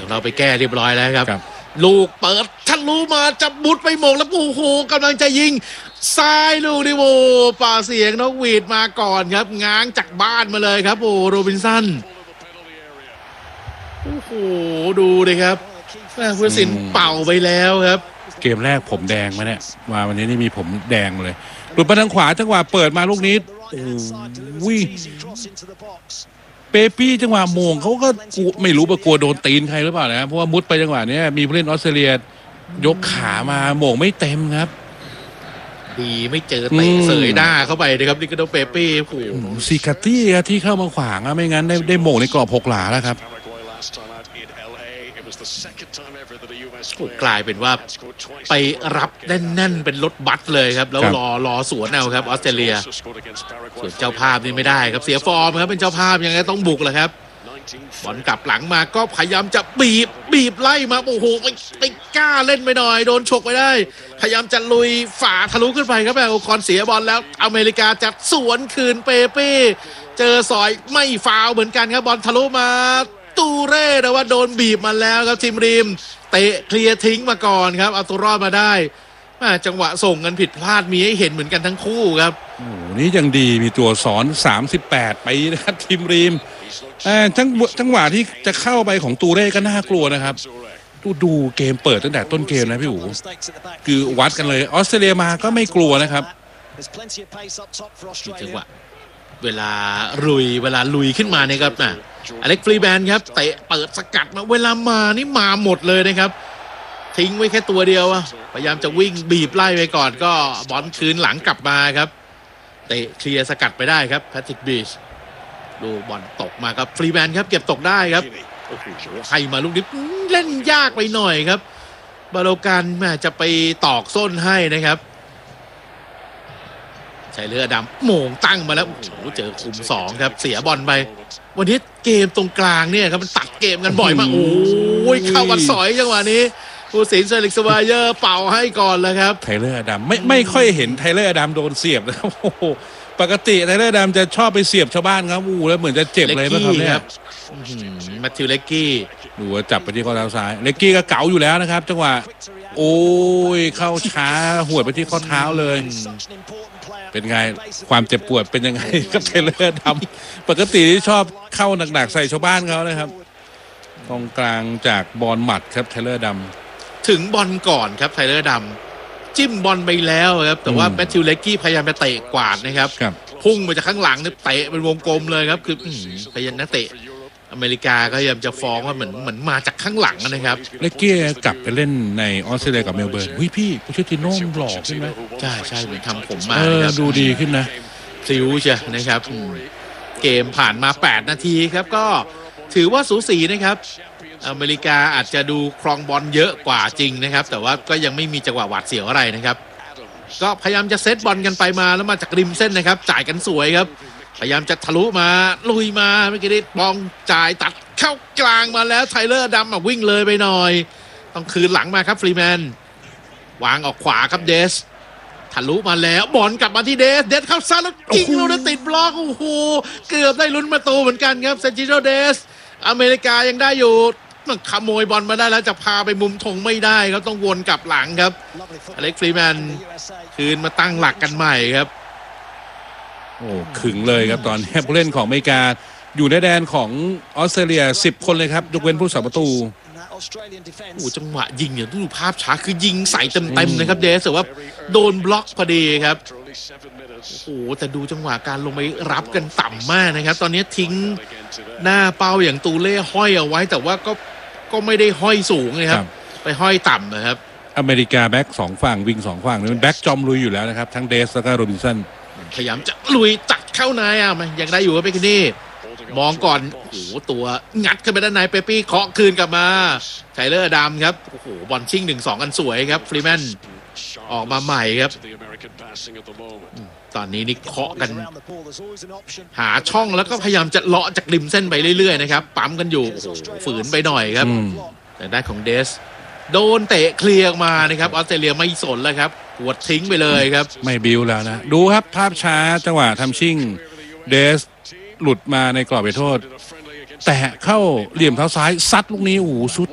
ของเราไปแก้เรียบร้อยแล้วครับลูกเปิดทะลุมาจะบุดไปโมงแล้วโอ้โหกำลังจะยิงซ้ายลูกดิโวป่าเสียงนกหวีดมาก่อนครับง้างจากบ้านมาเลยครับโอ้โรบินสันโอ้โหดูเลยครับผู้ตัดสินเป่าไปแล้วครับเกมแรกผมแดงมาเนี่ยมาวันนี้นี่มีผมแดงเลยหลุดไปทางขวาจังหวะเปิดมาลูกนี้เปปี้จังหวะโมงเขาก็ไม่รู้ว่ากลัวโดนตีนใครหรือเปล่านะเพราะว่ามุดไปจังหวะนี้มีผู้เล่นออสเตรเลียยกขามาโมงไม่เต็มครับดีไม่เจอเตะเสยหน้าเข้าไปนะครับลิกาโดเปเป้โอ้โหซิกาตี้ที่เข้ามาขวางไม่งั้นได้โมงในกรอบ6 หลาแล้วครับกลายเป็นว่าไปรับแน่นๆเป็นรถบัสเลยครับแล้วรอสวนเอาครับออสเตรเลียส่วนเจ้าภาพนี่ไม่ได้ครับเสียฟอร์มครับเป็นเจ้าภาพยังไงต้องบุกแหละครับบอลกลับหลังมาก็พยายามจะบีบไล่มาโอ้โหไปกล้าเล่นไปหน่อยโดนฉกไปได้พยายามจะลุยฝ่าทะลุขึ้นไปครับแต่โอคอนเสียบอลแล้วอเมริกาจะสวนคืนเปเป้เจอสอยไม่ฟาวเหมือนกันครับบอลทะลุมาตูเร่แต่ว่าโดนบีบมาแล้วครับทีมริมเตะเคลียร์ทิ้งมาก่อนครับเอาตัวรอดมาได้จังหวะส่งกันผิดพลาดมีให้เห็นเหมือนกันทั้งคู่ครับโอ้นี่ยังดีมีตัวสอน38ปีนะครับทีมริมจังหวะที่จะเข้าไปของตูเร่ก็น่ากลัวนะครับดูเกมเปิดตั้งแต่ต้นเกมนะพี่อู๋คือวัดกันเลยออสเตรเลียมาก็ไม่กลัวนะครับจังหวะเวลาลุยขึ้นมาเนี่ยครับอเล็กฟรีแบนครับเตะเปิดสกัดมาเวลามานี่มาหมดเลยนะครับทิ้งไว้แค่ตัวเดียวพยายามจะวิ่งบีบไล่ไปก่อนก็บอลคืนหลังกลับมาครับเตะเคลียร์สกัดไปได้ครับแพทริกบีชดูบอลตกมาครับฟรีแบนครับเก็บตกได้ครับโอ้โหให้มาลูกนี้เล่นยากไปหน่อยครับบาโลกันแม่จะไปตอกส้นให้นะครับใช้เรือดำโมงตั้งมาแล้วโอ้โหเจอคุม2ครับเสียบอลไปวันนี้เกมตรงกลางเนี่ยครับมันตัดเกมกันบ่อยมากโอ้ยเข้ากันสอยจังหวะนี้ผู้สินเซลิกสวายเยอร์เป่าให้ก่อนเลยครับไทเลอร์ดำไม่ค่อยเห็นไทเลอร์ดำโดนเสียบนะครับโอ้โหปกติไทเลอร์ดำจะชอบไปเสียบชาวบ้านครับแล้วเหมือนจะเจ็บเลยนะครับเนี่ยแมทธิวเล็กกี้ดูว่าจับไปที่ข้อเท้าซ้ายเล็กกี้ก็เก๋าอยู่แล้วนะครับจังหวะโอ้ยเข้าช้าหัวไปที่ข้อเท้าเลยเป็นไงความเจ็บปวดเป็นยังไงกับไทเลอร์ดำปกติที่ชอบเข้าหนักๆใส่ชาวบ้านเขานะครับกองกลางจากบอลหมัดครับไทเลอร์ดำถึงบอลก่อนครับไทเลอร์ดำจิ้มบอลไปแล้วครับแต่ว่าแมทธิวเล็กกี้พยายามจะเตะกวาดนะครับพุ่งมาจากข้างหลังเนี่ยเตะเป็นวงกลมเลยครับคือพยายามนักเตะอเมริกาก็พยายามจะฟ้องว่าเหมือนมาจากข้างหลังนะครับเล็กกี้กลับไปเล่นในออสเตรเลียกับเมลเบิร์นพี่โปเชตติโน่หล่อขึ้นไหมใช่เหมือนทำผมมาดูดีขึ้นนะซิวใช่นะครับเกมผ่านมา8 นาทีครับก็ถือว่าสูสีนะครับอเมริกาอาจจะดูครองบอลเยอะกว่าจริงนะครับแต่ว่าก็ยังไม่มีจังหวะหวาดเสียวอะไรนะครับก็พยายามจะเซตบอลกันไปมาแล้วมาจากริมเส้นนะครับจ่ายกันสวยครับพยายามจะทะลุมาลุยมาเมื่อกี้นี้บอลจ่ายตัดเข้ากลางมาแล้วไทเลอร์ดำวิ่งเลยไปหน่อยต้องคืนหลังมาครับฟรีแมนวางออกขวาครับเดสทะลุมาแล้วบอลกลับมาที่เดสเข้าซ้ายแล้วยิงแล้วติดบล็อกโอ้โหเกือบได้ลุ้นประตูเหมือนกันครับเซนจิโรเดสอเมริกายังได้อยู่ขโมยบอลมาได้แล้วจะพาไปมุมธงไม่ได้ครับต้องวนกลับหลังครับอเล็กฟรีแมนคืนมาตั้งหลักกันใหม่ครับโอ้ขึงเลยครับตอนนี้ผู้เล่นของอเมริกาอยู่ในแดนของออสเตรเลีย10 คนเลยครับยกเว้นผู้รักษาประตูโอ้จังหวะยิงอย่างดูภาพช้าคือยิงใส่เต็มนะครับเดสแต่ว่าโดนบล็อกพอดีครับโอ้โหแต่ดูจังหวะการลงไปรับกันต่ำมากนะครับตอนนี้ทิ้งหน้าเป้าอย่างตูเล่ห้อยเอาไว้แต่ว่าก็ไม่ได้ห้อยสูงนะครับไปห้อยต่ำนะครับอเมริกาแบ็ก2 ฝั่งวิง2 ฝั่งนี่มันแบ็กจอมลุยอยู่แล้วนะครับทั้งเดสแล้วก็โรบินสันพยายามจะลุยตัดเข้าในมันยังได้อยู่กับเบคนี่มองก่อนโอ้โหตัวงัดขึ้นไปด้านในเปปี้เคาะคืนกลับมาไทเลอร์ดำครับโอ้โหบอลชิ่ง 1-2 กันสวยครับฟรีแมนออกมาใหม่ครับตอนนี้นี่เคาะกันหาช่องแล้วก็พยายามจะเลาะจากริมเส้นไปเรื่อยๆนะครับปั๊มกันอยู่โอ้โหฝืนไปหน่อยครับแต่ด้านของเดสโดนเตะเคลียร์มานะครับออสเตรเลียไม่สนแล้วครับกดทิ้งไปเลยครับไม่บิวแล้วนะดูครับภาพช้าจังหวะทำชิ่งเดสหลุดมาในกรอบเขตโทษแตะเข้าเหลี่ยมเท้าซ้ายซัดลูกนี้โอ้โหสุด